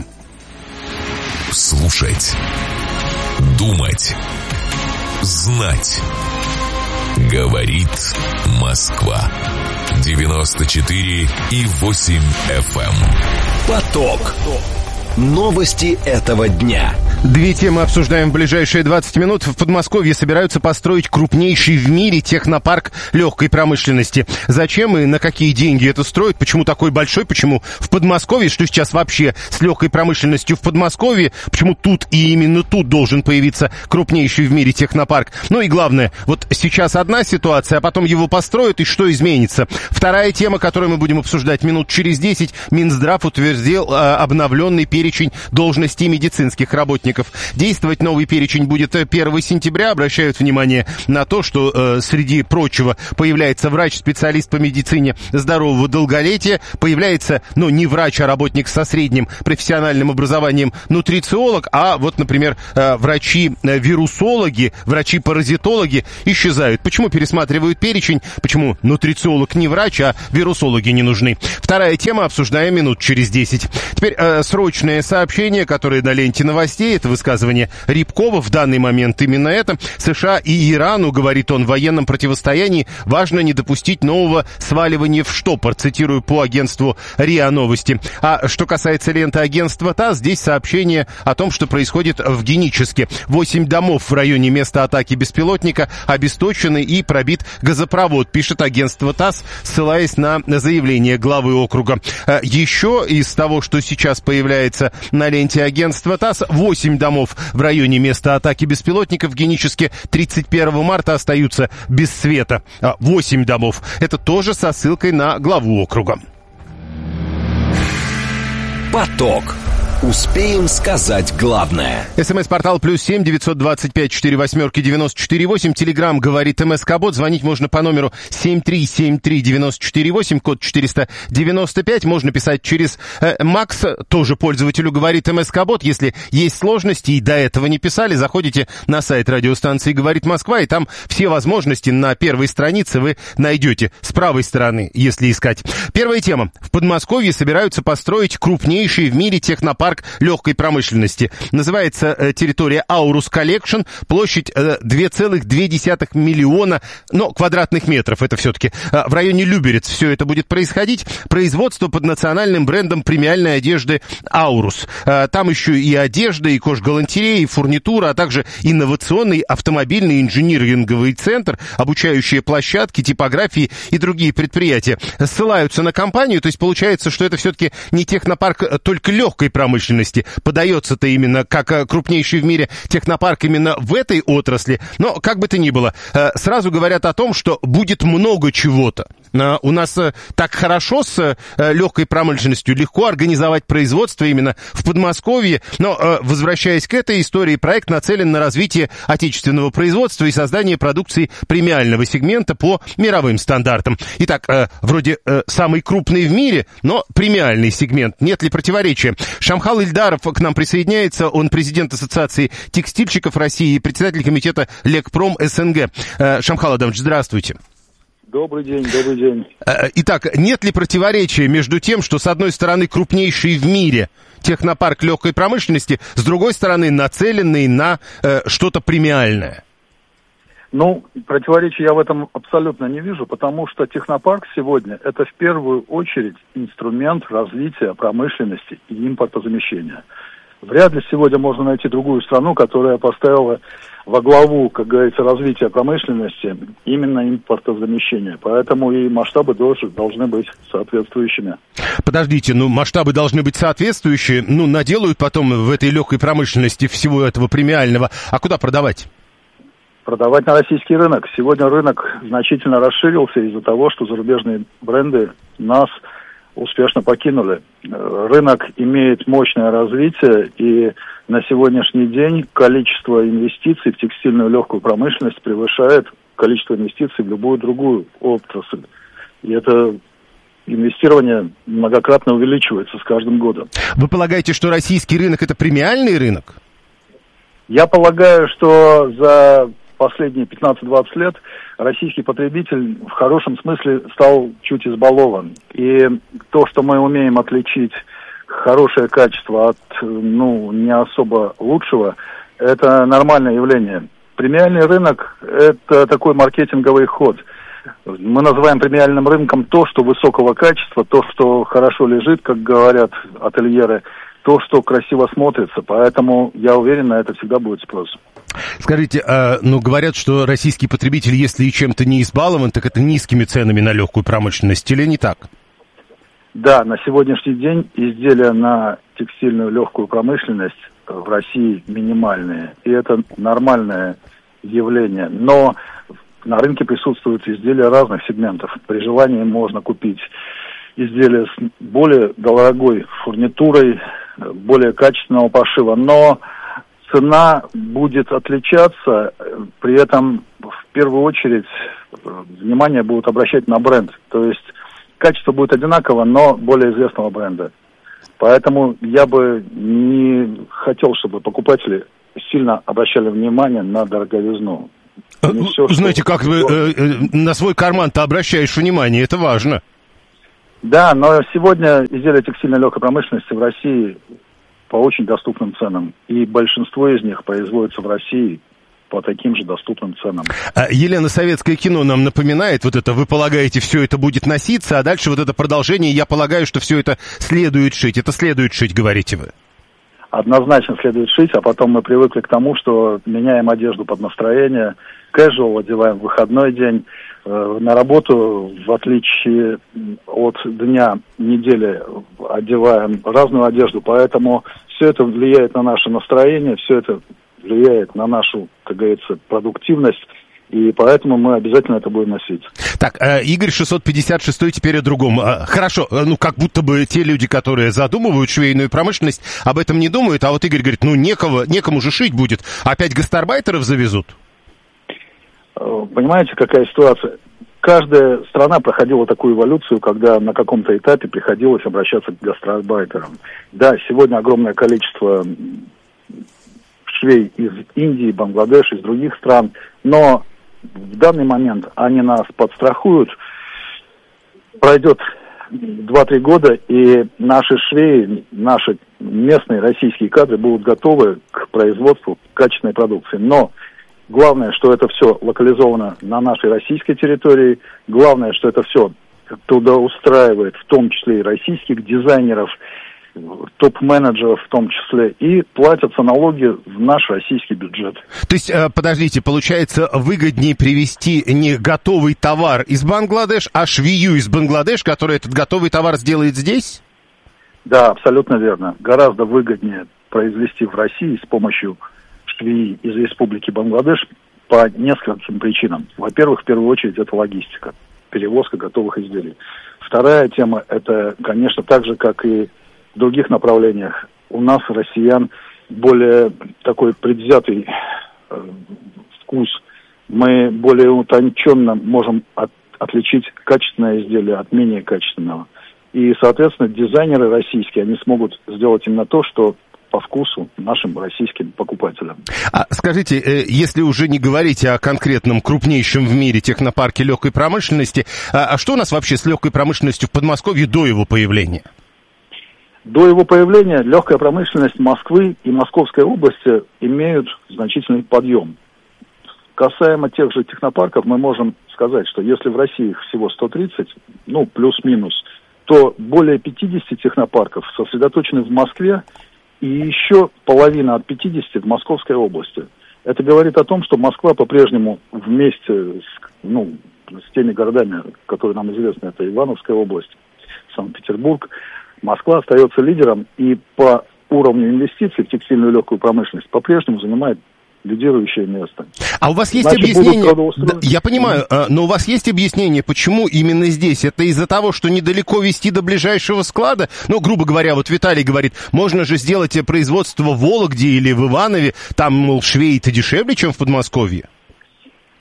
Слушать, думать, знать. Говорит Москва. девяносто четыре и восемь эф эм. Поток. Новости этого дня. Две темы обсуждаем в ближайшие двадцать минут. В Подмосковье собираются построить крупнейший в мире технопарк легкой промышленности. Зачем и на какие деньги это строят? Почему такой большой? Почему в Подмосковье? Что сейчас вообще с легкой промышленностью в Подмосковье? Почему тут и именно тут должен появиться крупнейший в мире технопарк? Ну и главное, вот сейчас одна ситуация, а потом его построят, и что изменится? Вторая тема, которую мы будем обсуждать минут через десять. Минздрав утвердил э, обновленный перечень должностей медицинских работников. Действовать новый перечень будет первого сентября. Обращают внимание на то, что э, среди прочего появляется врач-специалист по медицине здорового долголетия, появляется, ну, не врач, а работник со средним профессиональным образованием, нутрициолог, а вот, например, э, врачи-вирусологи, врачи-паразитологи исчезают. Почему пересматривают перечень? Почему нутрициолог не врач, а вирусологи не нужны? Вторая тема, обсуждаем минут через десять. Теперь э, срочное сообщение, которое на ленте новостей, это высказывание Рябкова. В данный момент именно это. США и Ирану, говорит он, в военном противостоянии важно не допустить нового сваливания в штопор, цитирую по агентству РИА Новости. А что касается ленты агентства ТАСС, здесь сообщение о том, что происходит в Геническе. Восемь домов в районе места атаки беспилотника обесточены и пробит газопровод, пишет агентство ТАСС, ссылаясь на заявление главы округа. Еще из того, что сейчас появляется на ленте агентства ТАСС, восемь домов в районе места атаки беспилотников в Геническе тридцать первого марта остаются без света. восемь домов. Это тоже со ссылкой на главу округа. Поток. Успеем сказать главное. СМС-портал плюс семь девятьсот двадцать пять четыре восьмерки девяносто четыре восемь. Телеграмм говорит МСК-бот. Звонить можно по номеру семь три семь три девяносто четыре восемь, код четыреста девяносто пять. Можно писать через э, Макс, тоже пользователю говорит МСК-бот. Если есть сложности и до этого не писали, заходите на сайт радиостанции «Говорит Москва», и там все возможности на первой странице вы найдете. С правой стороны, если искать. Первая тема. В Подмосковье собираются построить крупнейший в мире технопарк легкой промышленности. Называется э, территория Aurus Collection. Площадь э, два целых две десятых миллиона, но квадратных метров. Это все-таки э, в районе Люберец все это будет происходить. Производство под национальным брендом премиальной одежды Aurus. Э, там еще и одежда, и кожгалантерея, и фурнитура, а также инновационный автомобильный инжиниринговый центр, обучающие площадки, типографии и другие предприятия. Ссылаются на компанию, то есть получается, что это все-таки не технопарк только легкой промышленности. Подается-то именно как крупнейший в мире технопарк именно в этой отрасли. Но как бы то ни было, сразу говорят о том, что будет много чего-то. У нас так хорошо с легкой промышленностью, легко организовать производство именно в Подмосковье. Но, возвращаясь к этой истории, проект нацелен на развитие отечественного производства и создание продукции премиального сегмента по мировым стандартам. Итак, вроде самый крупный в мире, но премиальный сегмент. Нет ли противоречия? Шамхал Ильдаров к нам присоединяется. Он президент Ассоциации текстильщиков России и председатель комитета Лекпром СНГ. Шамхал Адамович, здравствуйте. Добрый день, добрый день. Итак, нет ли противоречия между тем, что, с одной стороны, крупнейший в мире технопарк легкой промышленности, с другой стороны, нацеленный на э, что-то премиальное? Ну, противоречия я в этом абсолютно не вижу, потому что технопарк сегодня – это в первую очередь инструмент развития промышленности и импортозамещения. Вряд ли сегодня можно найти другую страну, которая поставила во главу, как говорится, развития промышленности именно импортозамещение. Поэтому и масштабы тоже должны быть соответствующими. Подождите, ну масштабы должны быть соответствующие. Ну, наделают потом в этой легкой промышленности всего этого премиального. А куда продавать? Продавать на российский рынок. Сегодня рынок значительно расширился из-за того, что зарубежные бренды нас успешно покинули. Рынок имеет мощное развитие, и на сегодняшний день количество инвестиций в текстильную легкую промышленность превышает количество инвестиций в любую другую отрасль. И это инвестирование многократно увеличивается с каждым годом. Вы полагаете, что российский рынок – это премиальный рынок? Я полагаю, что за последние пятнадцать-двадцать лет российский потребитель в хорошем смысле стал чуть избалован. И то, что мы умеем отличить хорошее качество от, ну, не особо лучшего, это нормальное явление. Премиальный рынок – это такой маркетинговый ход. Мы называем премиальным рынком то, что высокого качества, то, что хорошо лежит, как говорят ательеры, то, что красиво смотрится. Поэтому я уверен, на это всегда будет спрос. Скажите, а, ну, говорят, что российский потребитель, если и чем-то не избалован, так это низкими ценами на легкую промышленность, или не так? Да, на сегодняшний день изделия на текстильную легкую промышленность в России минимальные. И это нормальное явление. Но на рынке присутствуют изделия разных сегментов. При желании можно купить изделия с более дорогой фурнитурой, более качественного пошива. Но цена будет отличаться, при этом в первую очередь внимание будут обращать на бренд. То есть качество будет одинаково, но более известного бренда. Поэтому я бы не хотел, чтобы покупатели сильно обращали внимание на дороговизну. Все, знаете, что... как вы э, э, на свой карман-то обращаешь внимание, это важно. Да, но сегодня изделия текстильной легкой промышленности в России по очень доступным ценам. И большинство из них производится в России по таким же доступным ценам. А, Елена, советское кино нам напоминает вот это, вы полагаете, все это будет носиться, а дальше вот это продолжение, я полагаю, что все это следует шить. Это следует шить, говорите вы. Однозначно следует шить, а потом мы привыкли к тому, что меняем одежду под настроение, casual одеваем в выходной день, э, на работу, в отличие от дня, недели, одеваем разную одежду, поэтому все это влияет на наше настроение, все это влияет на нашу, как говорится, продуктивность, и поэтому мы обязательно это будем носить. Так, Игорь шестьсот пятьдесят шесть теперь о другом. Хорошо, ну как будто бы те люди, которые задумывают швейную промышленность, об этом не думают, а вот Игорь говорит, ну некого, некому же шить будет, опять гастарбайтеров завезут? Понимаете, какая ситуация? Каждая страна проходила такую эволюцию, когда на каком-то этапе приходилось обращаться к гастарбайтерам. Да, сегодня огромное количество швей из Индии, Бангладеш, из других стран, но в данный момент они нас подстрахуют. Пройдет два-три года, и наши швеи, наши местные российские кадры будут готовы к производству качественной продукции. Но главное, что это все локализовано на нашей российской территории. Главное, что это все трудоустраивает, в том числе и российских дизайнеров, топ-менеджеров в том числе, и платятся налоги в наш российский бюджет. То есть, подождите, получается, выгоднее привезти не готовый товар из Бангладеш, а швею из Бангладеш, которая этот готовый товар сделает здесь? Да, абсолютно верно. Гораздо выгоднее произвести в России с помощью швеи из Республики Бангладеш по нескольким причинам. Во-первых, в первую очередь, это логистика, перевозка готовых изделий. Вторая тема, это, конечно, так же, как и в других направлениях, у нас, россиян, более такой предвзятый э, вкус. Мы более утонченно можем от, отличить качественное изделие от менее качественного. И, соответственно, дизайнеры российские, они смогут сделать именно то, что по вкусу нашим российским покупателям. А скажите, если уже не говорить о конкретном крупнейшем в мире технопарке легкой промышленности, а, а что у нас вообще с легкой промышленностью в Подмосковье до его появления? До его появления легкая промышленность Москвы и Московской области имеют значительный подъем. Касаемо тех же технопарков, мы можем сказать, что если в России их всего сто тридцать, ну, плюс-минус, то более пятьдесят технопарков сосредоточены в Москве, и еще половина от пятидесяти в Московской области. Это говорит о том, что Москва по-прежнему вместе с, ну, с теми городами, которые нам известны, это Ивановская область, Санкт-Петербург, Москва остается лидером и по уровню инвестиций в текстильную легкую промышленность по-прежнему занимает лидирующее место. А у вас есть Значит, объяснение, да, я понимаю, mm-hmm. но у вас есть объяснение, почему именно здесь? Это из-за того, что недалеко везти до ближайшего склада? Ну, грубо говоря, вот Виталий говорит, можно же сделать производство в Вологде или в Иванове, там, мол, швеи-то дешевле, чем в Подмосковье.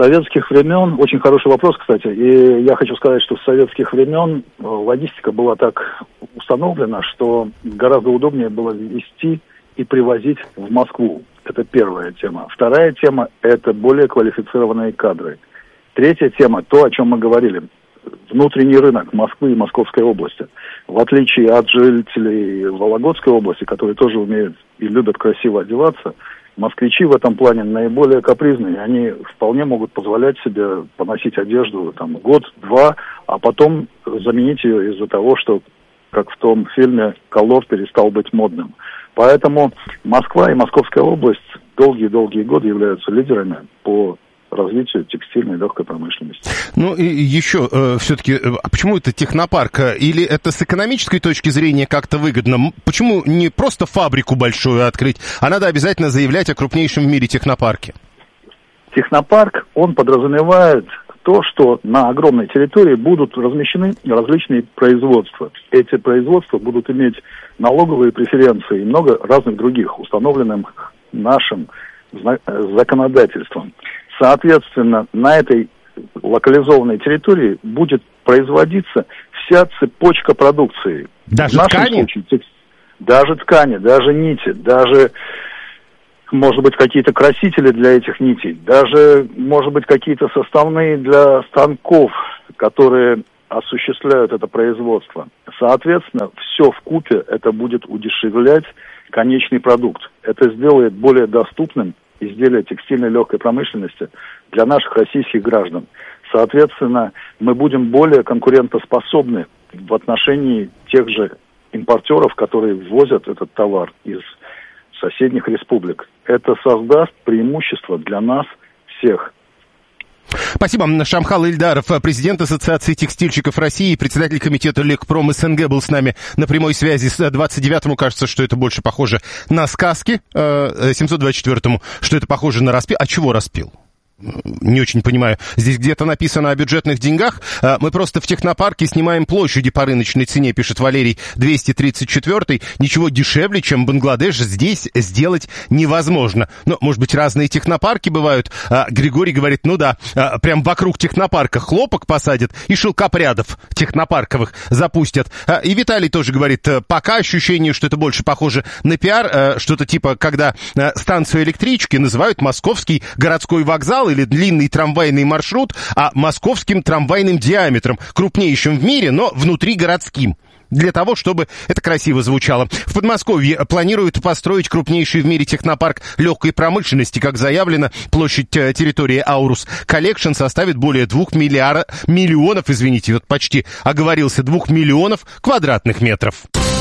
советских времен, очень хороший вопрос, кстати, и я хочу сказать, что с советских времен логистика была так установлена, что гораздо удобнее было везти и привозить в Москву. Это первая тема. Вторая тема – это более квалифицированные кадры. Третья тема – то, о чем мы говорили. Внутренний рынок Москвы и Московской области. В отличие от жителей Вологодской области, которые тоже умеют и любят красиво одеваться, москвичи в этом плане наиболее капризные. Они вполне могут позволять себе поносить одежду там, год-два, а потом заменить ее из-за того, что, как в том фильме, колор перестал быть модным. Поэтому Москва и Московская область долгие-долгие годы являются лидерами по развитию текстильной и легкой промышленности. Ну и еще э, все-таки, а почему это технопарк? Или это с экономической точки зрения как-то выгодно? Почему не просто фабрику большую открыть, а надо обязательно заявлять о крупнейшем в мире технопарке? Технопарк, он подразумевает то, что на огромной территории будут размещены различные производства. Эти производства будут иметь налоговые преференции и много разных других, установленных нашим законодательством. Соответственно, на этой локализованной территории будет производиться вся цепочка продукции. Даже ткани? Случае, даже ткани, даже нити, даже, может быть, какие-то красители для этих нитей, даже, может быть, какие-то составные для станков, которые осуществляют это производство. Соответственно, все вкупе это будет удешевлять конечный продукт. Это сделает более доступным изделия текстильной легкой промышленности для наших российских граждан. Соответственно, мы будем более конкурентоспособны в отношении тех же импортеров, которые ввозят этот товар из соседних республик. Это создаст преимущество для нас всех. Спасибо. Шамхал Ильдаров, президент Ассоциации текстильщиков России, председатель комитета Лекпром СНГ, был с нами на прямой связи. С двадцать девятому, кажется, что это больше похоже на сказки, семьсот двадцать четвёртому, что это похоже на распил. А чего распил? Не очень понимаю. Здесь где-то написано о бюджетных деньгах. Мы просто в технопарке снимаем площади по рыночной цене, пишет Валерий двести тридцать четвёртый. Ничего дешевле, чем Бангладеш, здесь сделать невозможно. Но, может быть, разные технопарки бывают. Григорий говорит, ну да, прям вокруг технопарка хлопок посадят и шелкопрядов технопарковых запустят. И Виталий тоже говорит, пока ощущение, что это больше похоже на пиар, что-то типа, когда станцию электрички называют Московский городской вокзал или длинный трамвайный маршрут, а московским трамвайным диаметром, крупнейшим в мире, но внутригородским. Для того, чтобы это красиво звучало. В Подмосковье планируют построить крупнейший в мире технопарк легкой промышленности. Как заявлено, площадь территории Аурус Коллекшн составит более двух миллиард, миллионов, извините, вот почти оговорился, двух миллионов квадратных метров.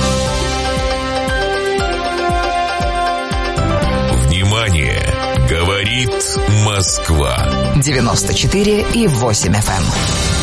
Внимание! Говорит Москва. девяносто четыре и восемь эф эм.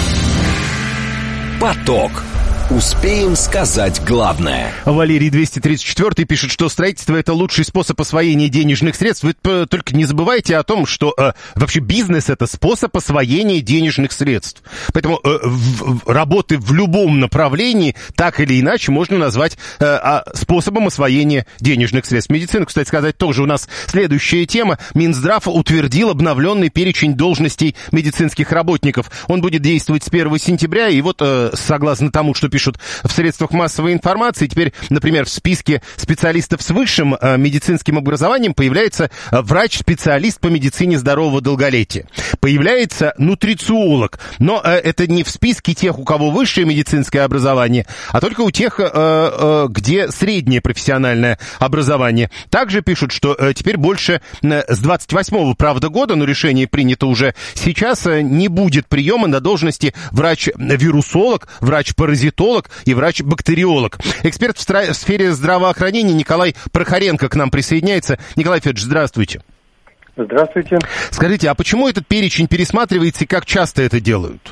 Поток. Успеем сказать главное. Валерий двести тридцать четвёртый пишет, что строительство – это лучший способ освоения денежных средств. Вы только не забывайте о том, что э, вообще бизнес – это способ освоения денежных средств. Поэтому э, в, в, работы в любом направлении так или иначе можно назвать э, а, способом освоения денежных средств. Медицина, кстати сказать, тоже у нас следующая тема. Минздрав утвердил обновленный перечень должностей медицинских работников. Он будет действовать с первого сентября. И вот, э, согласно тому, что пишут в средствах массовой информации, теперь, например, в списке специалистов с высшим э, медицинским образованием появляется э, врач-специалист по медицине здорового долголетия. Появляется нутрициолог. Но э, это не в списке тех, у кого высшее медицинское образование, а только у тех, э, э, где среднее профессиональное образование. Также пишут, что э, теперь больше э, с двадцать восьмого, правда, года, но решение принято уже сейчас, э, не будет приема на должности врач-вирусолог, врач-паразитолог и врач-бактериолог. Эксперт в, стра- в сфере здравоохранения Николай Прохоренко к нам присоединяется. Николай Федорович, здравствуйте. Здравствуйте. Скажите, а почему этот перечень пересматривается и как часто это делают?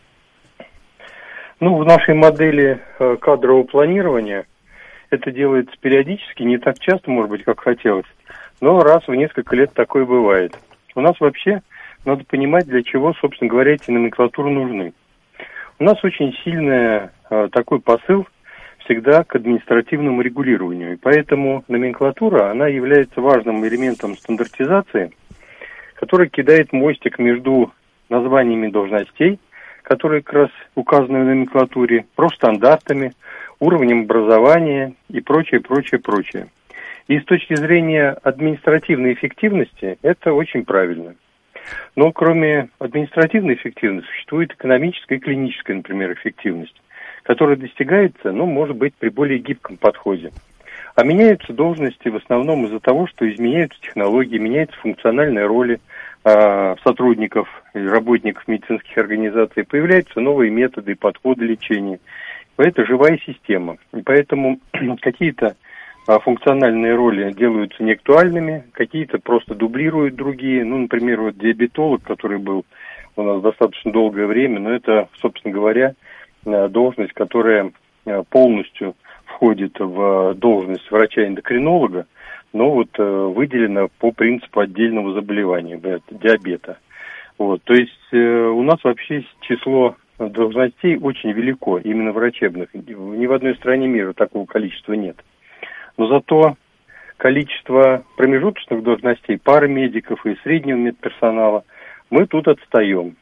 Ну, в нашей модели э, кадрового планирования это делается периодически, не так часто, может быть, как хотелось, но раз в несколько лет такое бывает. У нас вообще надо понимать, для чего, собственно говоря, эти номенклатуры нужны. У нас очень сильный э, такой посыл всегда к административному регулированию. И поэтому номенклатура, она является важным элементом стандартизации, который кидает мостик между названиями должностей, которые как раз указаны в номенклатуре, профстандартами, уровнем образования и прочее, прочее, прочее. И с точки зрения административной эффективности это очень правильно. Но кроме административной эффективности существует экономическая и клиническая, например, эффективность, которая достигается, ну, может быть, при более гибком подходе. А меняются должности в основном из-за того, что изменяются технологии, меняются функциональные роли э, сотрудников и работников медицинских организаций, появляются новые методы и подходы лечения. Это живая система. И поэтому какие-то функциональные роли делаются неактуальными, какие-то просто дублируют другие. Ну, например, вот диабетолог, который был у нас достаточно долгое время, но это, собственно говоря, должность, которая полностью входит в должность врача-эндокринолога, но вот выделена по принципу отдельного заболевания, диабета. Вот, то есть у нас вообще число должностей очень велико, именно врачебных. Ни в одной стране мира такого количества нет. Но зато количество промежуточных должностей, парамедиков и среднего медперсонала, мы тут отстаем.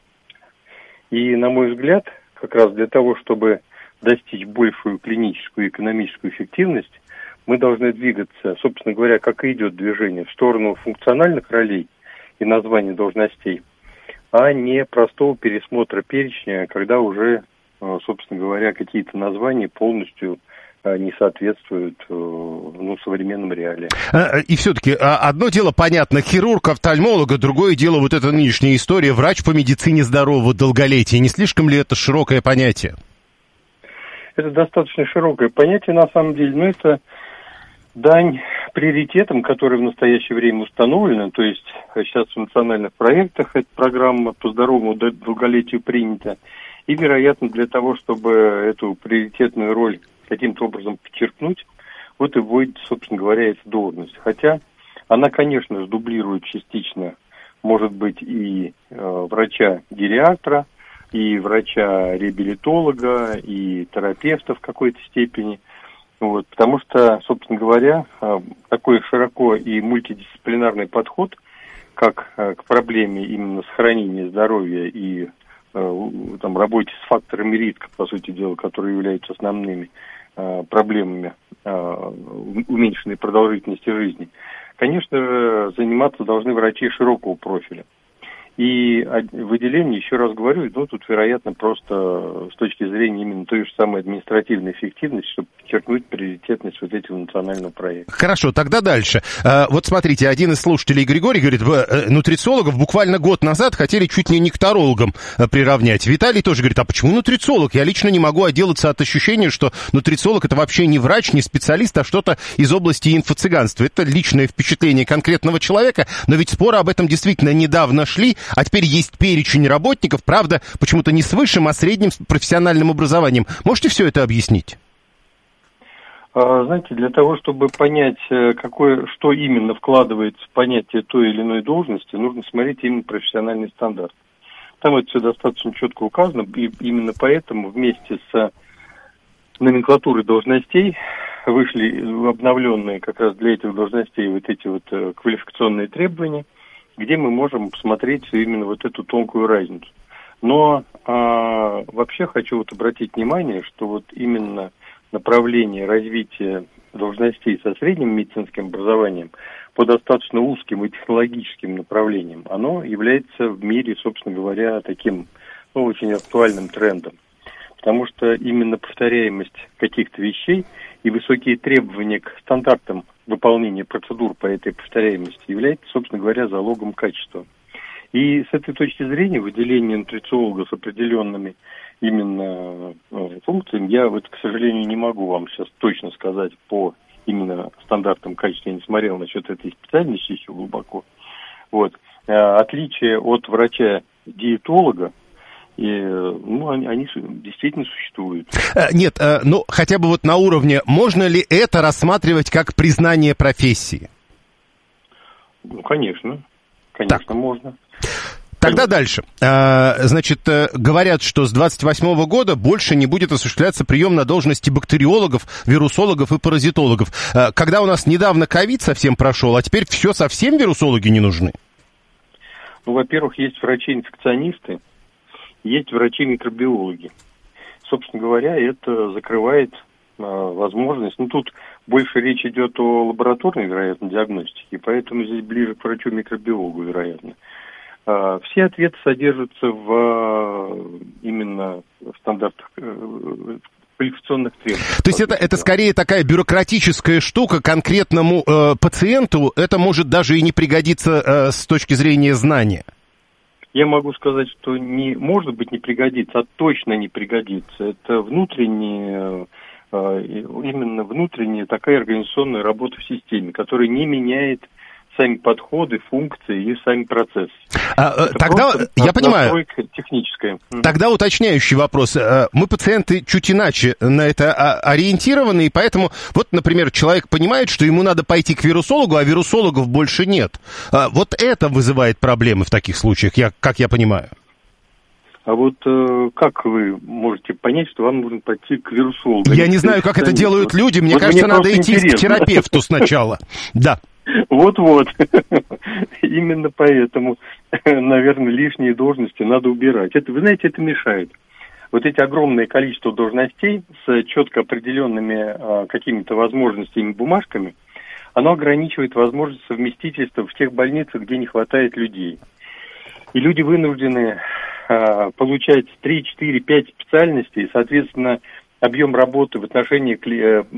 И, на мой взгляд, как раз для того, чтобы достичь большую клиническую и экономическую эффективность, мы должны двигаться, собственно говоря, как и идет движение, в сторону функциональных ролей и названий должностей, а не простого пересмотра перечня, когда уже, собственно говоря, какие-то названия полностью не соответствуют ну, современным реалиям. И все-таки одно дело, понятно, хирург, офтальмолог, другое дело вот эта нынешняя история, врач по медицине здорового долголетия. Не слишком ли это широкое понятие? Это достаточно широкое понятие, на самом деле, но это дань приоритетам, которые в настоящее время установлены. То есть сейчас в национальных проектах эта программа по здоровому долголетию принята. И, вероятно, для того, чтобы эту приоритетную роль каким-то образом подчеркнуть, вот и вводится, собственно говоря, эта должность. Хотя она, конечно, дублирует частично, может быть, и э, врача-гериатра, и врача-реабилитолога, и терапевта в какой-то степени. Вот, потому что, собственно говоря, э, такой широко и мультидисциплинарный подход, как э, к проблеме именно сохранения здоровья и там, работе с факторами риска, по сути дела, которые являются основными э, проблемами э, уменьшенной продолжительности жизни, конечно же, заниматься должны врачи широкого профиля. И выделение, еще раз говорю, ну, тут, вероятно, просто с точки зрения именно той же самой административной эффективности, чтобы подчеркнуть приоритетность вот этого национального проекта. Хорошо, тогда дальше. Вот смотрите, один из слушателей, Григорий, говорит, нутрициологов буквально год назад хотели чуть не нектарологам приравнять. Виталий тоже говорит, а почему нутрициолог? Я лично не могу отделаться от ощущения, что нутрициолог это вообще не врач, не специалист, а что-то из области инфо-цыганства. Это личное впечатление конкретного человека, но ведь споры об этом действительно недавно шли. А теперь есть перечень работников, правда, почему-то не с высшим, а средним профессиональным образованием. Можете все это объяснить? Знаете, для того, чтобы понять, какое, что именно вкладывается в понятие той или иной должности, нужно смотреть именно профессиональный стандарт. Там это все достаточно четко указано, и именно поэтому вместе с номенклатурой должностей вышли обновленные как раз для этих должностей вот эти вот квалификационные требования, где мы можем посмотреть именно вот эту тонкую разницу. Но а, вообще хочу вот обратить внимание, что вот именно направление развития должностей со средним медицинским образованием по достаточно узким и технологическим направлениям, оно является в мире, собственно говоря, таким, ну, очень актуальным трендом. Потому что именно повторяемость каких-то вещей и высокие требования к стандартам выполнения процедур по этой повторяемости является, собственно говоря, залогом качества. И с этой точки зрения выделение нутрициолога с определенными именно функциями, я вот, к сожалению, не могу вам сейчас точно сказать по именно стандартам качества, я не смотрел насчет этой специальности еще глубоко. Вот. Отличие от врача-диетолога, и, ну, они, они действительно существуют. Нет, ну, хотя бы вот на уровне, можно ли это рассматривать как признание профессии? Ну, конечно, конечно, так. Можно. Тогда дальше. Значит, говорят, что с двадцать восьмого года больше не будет осуществляться прием на должности бактериологов, вирусологов и паразитологов. Когда у нас недавно ковид совсем прошел, а теперь все, совсем вирусологи не нужны? Ну, во-первых, есть врачи-инфекционисты, есть врачи-микробиологи. Собственно говоря, это закрывает э, возможность, ну, тут больше речь идет о лабораторной, вероятно, диагностике, поэтому здесь ближе к врачу-микробиологу, вероятно. Э, все ответы содержатся в э, именно в стандартах э, квалификационных требований. То есть это, это скорее такая бюрократическая штука конкретному э, пациенту, это может даже и не пригодиться э, с точки зрения знания. Я могу сказать, что не может быть не пригодится, а точно не пригодится. Это внутренняя, э, именно внутренняя такая организационная работа в системе, которая не меняет сами подходы, функции и сами процессы. А, тогда, я понимаю, техническая. Тогда уточняющий вопрос. Мы, пациенты, чуть иначе на это ориентированы, и поэтому, вот, например, человек понимает, что ему надо пойти к вирусологу, а вирусологов больше нет. Вот это вызывает проблемы в таких случаях, я, как я понимаю. А вот э, как вы можете понять, что вам нужно пойти к вирусологу? Я не знаю, как это делают люди. Мне вот кажется, мне надо идти интересно. К терапевту сначала. Да. Вот-вот. Именно поэтому, наверное, лишние должности надо убирать. Это, вы знаете, это мешает. Вот эти огромное количество должностей с четко определенными а, какими-то возможностями, бумажками, оно ограничивает возможность совместительства в тех больницах, где не хватает людей. И люди вынуждены а, получать три, четыре, пять специальностей, соответственно, объем работы в отношении